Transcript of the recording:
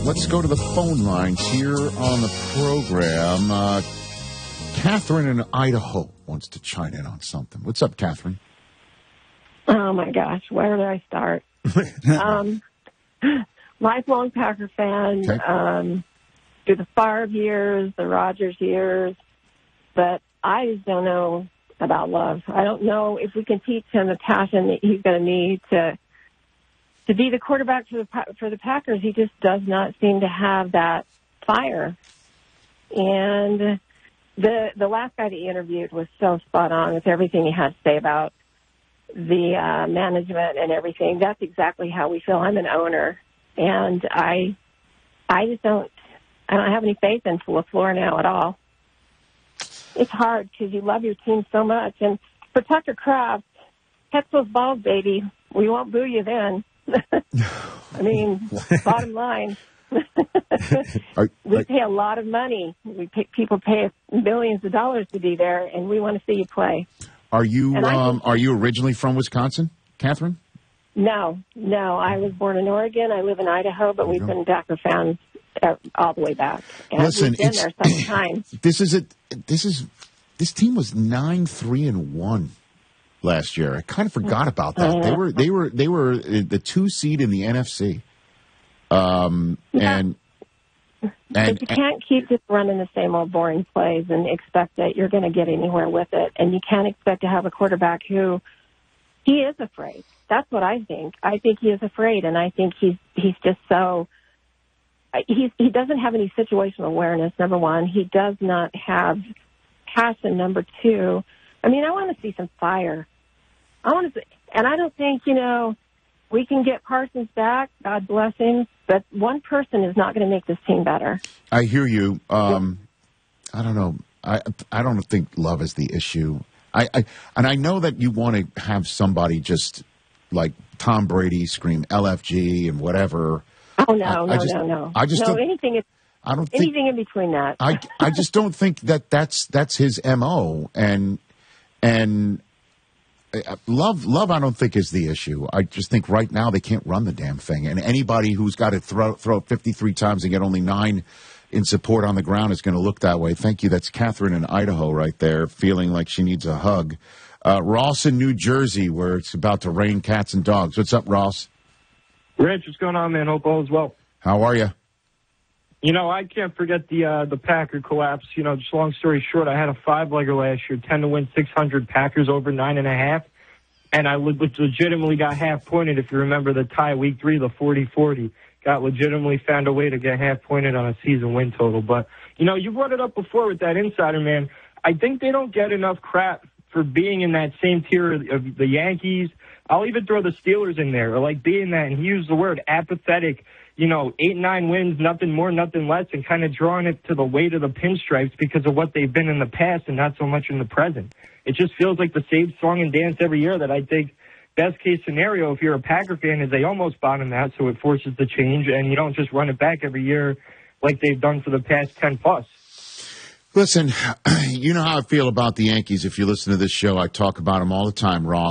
let's go to the phone lines here on the program. Catherine in Idaho wants to chime in on something. What's up, Catherine? Oh, my gosh. Where do I start? Lifelong Packer fan. Okay. Through the Favre years, the Rodgers years. But I just don't know about Love. I don't know if we can teach him the passion that he's going to need to be the quarterback for the Packers. He just does not seem to have that fire. And the last guy that he interviewed was so spot on with everything he had to say about the management and everything. That's exactly how we feel. I'm an owner, and I don't have any faith in LaFleur now at all. It's hard because you love your team so much. And for Tucker Kraft, catch those balls, baby. We won't boo you then. I mean, bottom line, we pay a lot of money. People pay us millions of dollars to be there, and we want to see you play. Are you originally from Wisconsin, Catherine? No. I was born in Oregon. I live in Idaho, but we've been Packer fans all the way back. And listen, we've been there some time. This team was 9-3-1 last year. I kind of forgot about that. They were the 2 seed in the NFC. But you can't keep just running the same old boring plays and expect that you're going to get anywhere with it. And you can't expect to have a quarterback who he is afraid. That's what I think. I think he is afraid, and I think he's just so. He doesn't have any situational awareness, number one. He does not have passion, number two. I mean, I want to see some fire. And I don't think, we can get Parsons back, God bless him, but one person is not going to make this team better. I hear you. I don't know. I don't think Love is the issue. And I know that you want to have somebody just like Tom Brady scream LFG and whatever. Oh, no. I just don't. Anything in between that. I just don't think that's his MO. And Love, I don't think is the issue. I just think right now they can't run the damn thing. And anybody who's got to throw it 53 times and get only 9 in support on the ground is going to look that way. Thank you. That's Catherine in Idaho right there, feeling like she needs a hug. Ross in New Jersey, where it's about to rain cats and dogs. What's up, Ross? Rich, what's going on, man? Hope all is well. How are you? I can't forget the Packer collapse. Just long story short, I had a 5-legger last year, 10 to win 600 Packers over 9.5. And I legitimately got half-pointed, if you remember the tie week 3, the 40-40. Got legitimately found a way to get half-pointed on a season win total. But, you brought it up before with that insider, man. I think they don't get enough crap for being in that same tier of the Yankees. I'll even throw the Steelers in there, or like being that, and he used the word apathetic, 8-9 wins, nothing more, nothing less, and kind of drawing it to the weight of the pinstripes because of what they've been in the past and not so much in the present. It just feels like the same song and dance every year that I think best case scenario, if you're a Packer fan, is they almost bottom out, so it forces the change, and you don't just run it back every year like they've done for the past 10 plus. Listen, you know how I feel about the Yankees. If you listen to this show, I talk about them all the time, Ross.